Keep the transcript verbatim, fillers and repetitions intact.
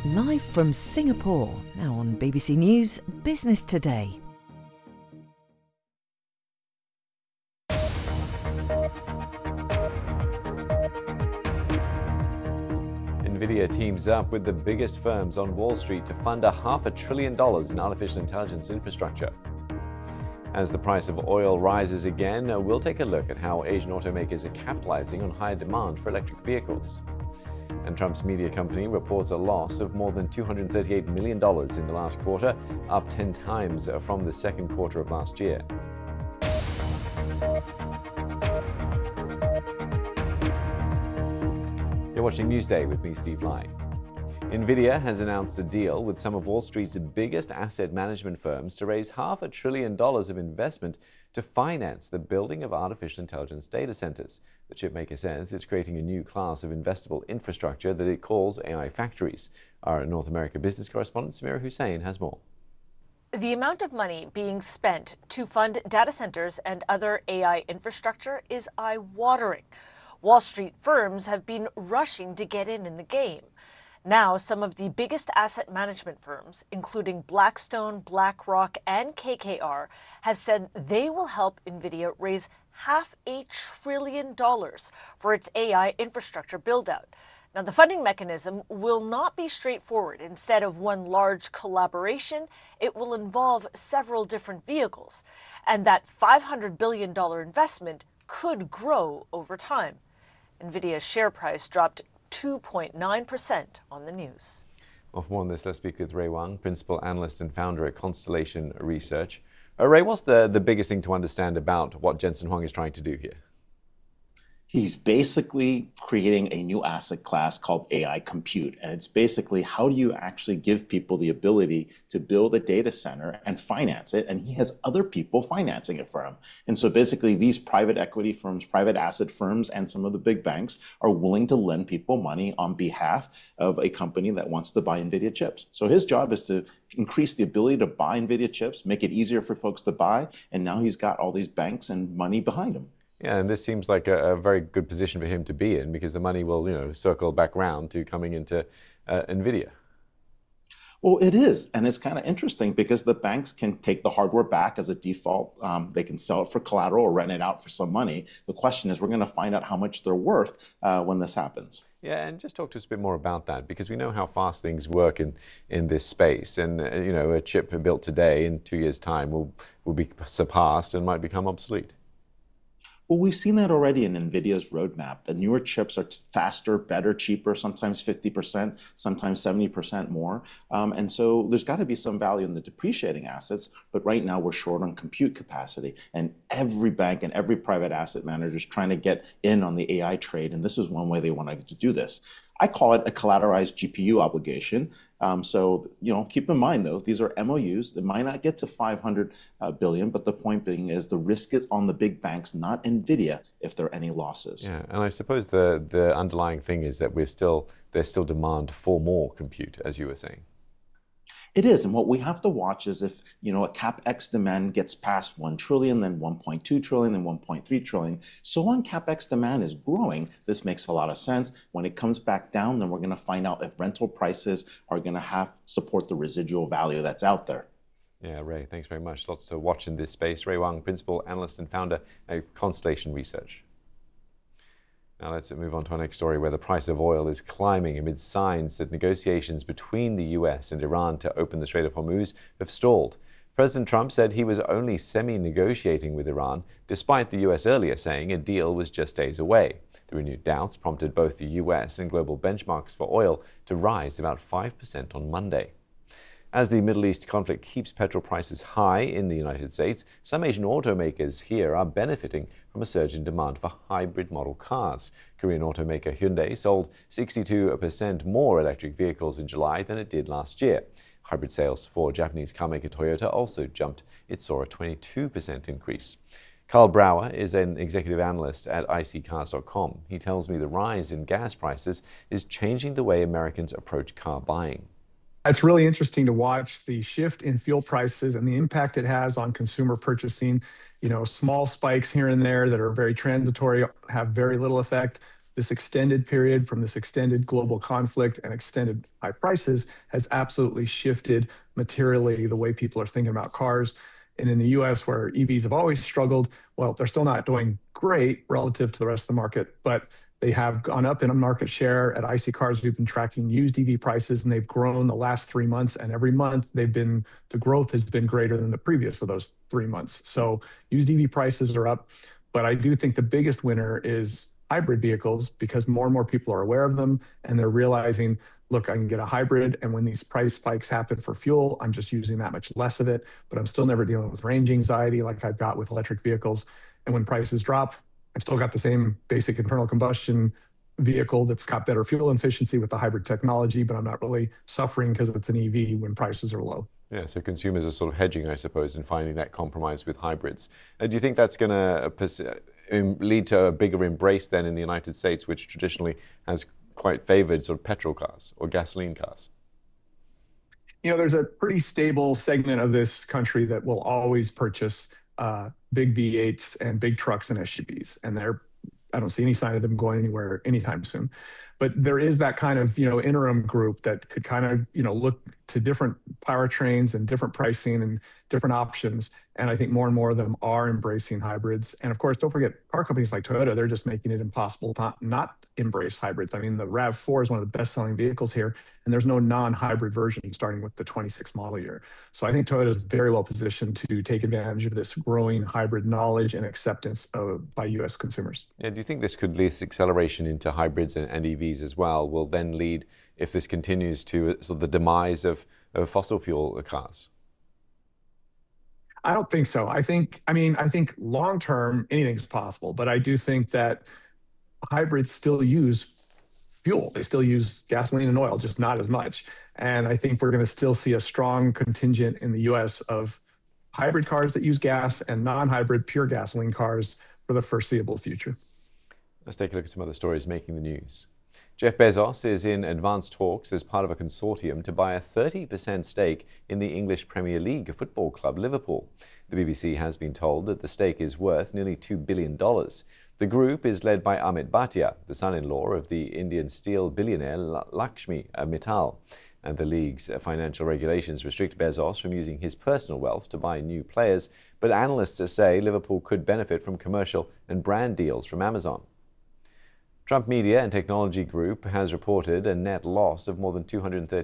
Live from Singapore, now on B B C News Business Today. NVIDIA teams up with the biggest firms on Wall Street to fund a half a trillion dollars in artificial intelligence infrastructure. As the price of oil rises again, we'll take a look at how Asian automakers are capitalizing on higher demand for electric vehicles. And Trump's media company reports a loss of more than two hundred thirty-eight million dollars in the last quarter, up ten times from the second quarter of last year. You're watching Newsday with me, Steve Lai. NVIDIA has announced a deal with some of Wall Street's biggest asset management firms to raise half a trillion dollars of investment to finance the building of artificial intelligence data centers. The chipmaker says it's creating a new class of investable infrastructure that it calls A I factories. Our North America business correspondent Samira Hussain has more. The amount of money being spent to fund data centers and other A I infrastructure is eye-watering. Wall Street firms have been rushing to get in in the game. Now, some of the biggest asset management firms, including Blackstone, BlackRock, and K K R, have said they will help NVIDIA raise half a trillion dollars for its A I infrastructure build-out. Now, the funding mechanism will not be straightforward. Instead of one large collaboration, it will involve several different vehicles. And that five hundred billion dollars investment could grow over time. NVIDIA's share price dropped two point nine percent on the news. Well, for more on this, let's speak with Ray Wang, Principal Analyst and Founder at Constellation Research. Uh, Ray, what's the, the biggest thing to understand about what Jensen Huang is trying to do here? He's basically creating a new asset class called A I compute. And it's basically, how do you actually give people the ability to build a data center and finance it? And he has other people financing it for him. And so basically these private equity firms, private asset firms, and some of the big banks are willing to lend people money on behalf of a company that wants to buy NVIDIA chips. So his job is to increase the ability to buy NVIDIA chips, make it easier for folks to buy. And now he's got all these banks and money behind him. Yeah, and this seems like a, a very good position for him to be in, because the money will, you know, circle back around to coming into uh, NVIDIA. Well, it is, and it's kind of interesting because the banks can take the hardware back as a default. Um, they can sell it for collateral or rent it out for some money. The question is, we're going to find out how much they're worth uh, when this happens. Yeah, and just talk to us a bit more about that, because we know how fast things work in, in this space. And, uh, you know, a chip built today in two years' time will, will be surpassed and might become obsolete. Well, we've seen that already in NVIDIA's roadmap. The newer chips are faster, better, cheaper, sometimes fifty percent, sometimes seventy percent more. Um, and so there's got to be some value in the depreciating assets. But right now we're short on compute capacity. And every bank and every private asset manager is trying to get in on the A I trade. And this is one way they want to do this. I call it a collateralized G P U obligation. Um, so, you know, keep in mind, though, these are M O Us. They might not get to five hundred uh, billion, but the point being is the risk is on the big banks, not NVIDIA, if there are any losses. Yeah, and I suppose the, the underlying thing is that we're still, there's still demand for more compute, as you were saying. It is, and what we have to watch is if, you know, a CapEx demand gets past one trillion, then one point two trillion, then one point three trillion. So long CapEx demand is growing, this makes a lot of sense. When it comes back down, then we're going to find out if rental prices are going to have support the residual value that's out there. Yeah, Ray, thanks very much. Lots to watch in this space. Ray Wang, Principal Analyst and Founder at Constellation Research. Now let's move on to our next story, where the price of oil is climbing amid signs that negotiations between the U S and Iran to open the Strait of Hormuz have stalled. President Trump said he was only semi-negotiating with Iran, despite the U S earlier saying a deal was just days away. The renewed doubts prompted both the U S and global benchmarks for oil to rise about five percent on Monday. As the Middle East conflict keeps petrol prices high in the United States, some Asian automakers here are benefiting from a surge in demand for hybrid model cars. Korean automaker Hyundai sold sixty-two percent more electric vehicles in July than it did last year. Hybrid sales for Japanese carmaker Toyota also jumped. It saw a twenty-two percent increase. Carl Brower is an executive analyst at I C cars dot com. He tells me the rise in gas prices is changing the way Americans approach car buying. It's really interesting to watch the shift in fuel prices and the impact it has on consumer purchasing. You know, small spikes here and there that are very transitory have very little effect. this extended period from this extended global conflict and extended high prices has absolutely shifted materially the way people are thinking about cars. And in the U S, where E Vs have always struggled, well, they're still not doing great relative to the rest of the market, but they have gone up in a market share. At I C Cars, we've been tracking used E V prices, and they've grown the last three months. And every month, they've been the growth has been greater than the previous of those three months. So used E V prices are up, but I do think the biggest winner is hybrid vehicles, because more and more people are aware of them, and they're realizing, look, I can get a hybrid, and when these price spikes happen for fuel, I'm just using that much less of it, but I'm still never dealing with range anxiety like I've got with electric vehicles. And when prices drop, I've still got the same basic internal combustion vehicle that's got better fuel efficiency with the hybrid technology, but I'm not really suffering because it's an E V when prices are low. Yeah, so consumers are sort of hedging, I suppose, and finding that compromise with hybrids. Uh, do you think that's going to uh, lead to a bigger embrace then in the United States, which traditionally has quite favored sort of petrol cars or gasoline cars? You know, there's a pretty stable segment of this country that will always purchase uh, big V eights and big trucks and S U Vs, and they're I don't see any sign of them going anywhere anytime soon. But there is that kind of, you know, interim group that could kind of, you know, look to different powertrains and different pricing and different options. And I think more and more of them are embracing hybrids. And of course, don't forget, car companies like Toyota, they're just making it impossible to not embrace hybrids. I mean, the RAV four is one of the best-selling vehicles here, and there's no non-hybrid version starting with the twenty-six model year. So I think Toyota is very well positioned to take advantage of this growing hybrid knowledge and acceptance of, by U S consumers. Yeah, do you think this could lead this acceleration into hybrids and, and E Vs as well, will then lead, if this continues, to sort of the demise of, of fossil fuel cars? I don't think so. I think, I mean, I think long-term, anything's possible, but I do think that hybrids still use fuel. They still use gasoline and oil, just not as much. And I think we're going to still see a strong contingent in the U S of hybrid cars that use gas and non-hybrid pure gasoline cars for the foreseeable future. Let's take a look at some other stories making the news. Jeff Bezos is in advanced talks as part of a consortium to buy a thirty percent stake in the English Premier League football club Liverpool. The B B C has been told that the stake is worth nearly two billion dollars. The group is led by Amit Bhatia, the son-in-law of the Indian steel billionaire Lakshmi Mittal. And the league's financial regulations restrict Bezos from using his personal wealth to buy new players, but analysts say Liverpool could benefit from commercial and brand deals from Amazon. Trump Media and Technology Group has reported a net loss of more than two hundred thirty